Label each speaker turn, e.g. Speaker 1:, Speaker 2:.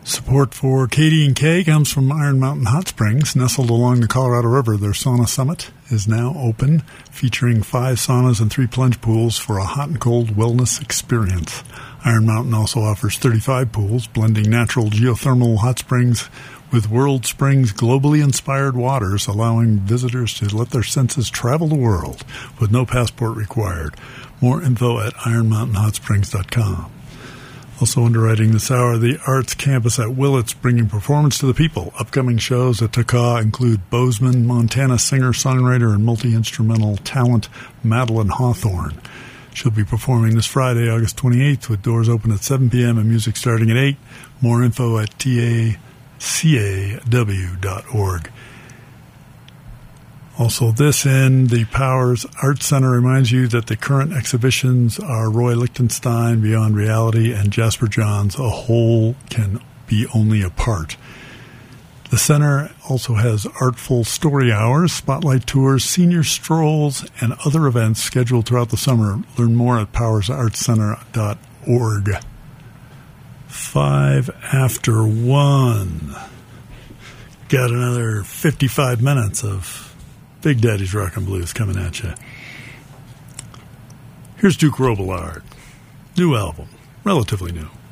Speaker 1: Support for KD&K comes from Iron Mountain Hot Springs. Nestled along the Colorado River, their sauna summit is now open, featuring 5 saunas and 3 plunge pools for a hot and cold wellness experience. Iron Mountain also offers 35 pools, blending natural geothermal hot springs with World Springs globally inspired waters, allowing visitors to let their senses travel the world with no passport required. More info at ironmountainhotsprings.com. Also underwriting this hour, the Arts Campus at Willits, bringing performance to the people. Upcoming shows at Takaw include Bozeman, Montana singer-songwriter and multi-instrumental talent Madeline Hawthorne. She'll be performing this Friday, August 28th, with doors open at 7 p.m. and music starting at 8. More info at tacaw.org. Also, this in the Powers Arts Center reminds you that the current exhibitions are Roy Lichtenstein, Beyond Reality, and Jasper Johns, A Whole Can Be Only a Part. The center also has artful story hours, spotlight tours, senior strolls, and other events scheduled throughout the summer. Learn more at powersartscenter.org. 5 after 1. Got another 55 minutes of Big Daddy's Rockin' Blues coming at you. Here's Duke Robillard. New album. Relatively new.